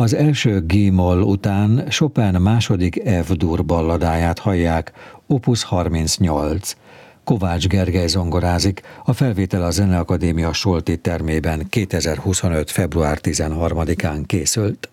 Az első G-moll után Chopin második F-dur balladáját hallják, opus 38. Kovács Gergely zongorázik, a felvétel a Zeneakadémia Solti termében 2025. február 13-án készült.